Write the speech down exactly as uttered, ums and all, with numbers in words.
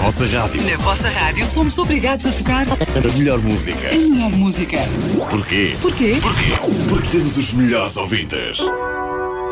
vossa rádio. Na vossa rádio somos obrigados a tocar A melhor música. a melhor música. Porquê? Porquê? Porquê? Porque temos os melhores ouvintes.